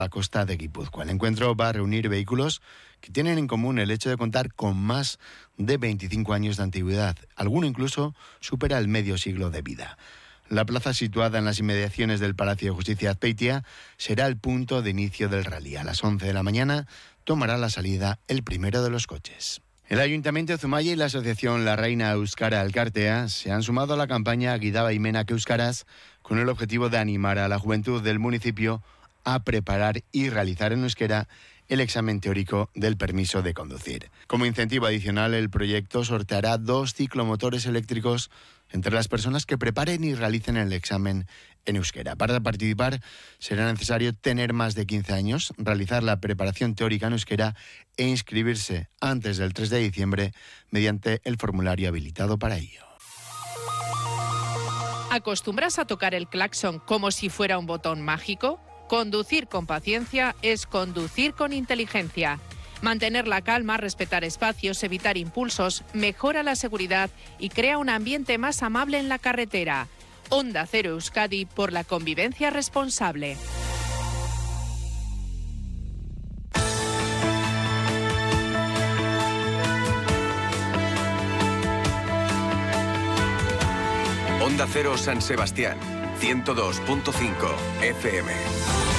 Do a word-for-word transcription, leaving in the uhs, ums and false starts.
la costa de Guipúzcoa. El encuentro va a reunir vehículos que tienen en común el hecho de contar con más de veinticinco años de antigüedad. Alguno incluso supera el medio siglo de vida. La plaza, situada en las inmediaciones del Palacio de Justicia de Azpeitia, será el punto de inicio del rally. A las once de la mañana tomará la salida el primero de los coches. El Ayuntamiento de Zumaya y la Asociación La Reina Euskara Elkartea se han sumado a la campaña Gidaba Imenak Euskaraz con el objetivo de animar a la juventud del municipio a preparar y realizar en euskera el examen teórico del permiso de conducir. Como incentivo adicional, el proyecto sorteará dos ciclomotores eléctricos entre las personas que preparen y realicen el examen en euskera. Para participar será necesario tener más de quince años, realizar la preparación teórica en euskera e inscribirse antes del tres de diciembre mediante el formulario habilitado para ello. ¿Acostumbras a tocar el claxon como si fuera un botón mágico? Conducir con paciencia es conducir con inteligencia. Mantener la calma, respetar espacios, evitar impulsos, mejora la seguridad y crea un ambiente más amable en la carretera. Onda Cero Euskadi por la convivencia responsable. Onda Cero San Sebastián, ciento dos punto cinco F M.